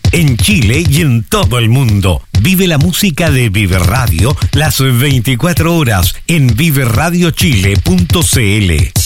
en Chile y en todo el mundo. Vive la música de Vive Radio las 24 horas en viveradiochile.cl.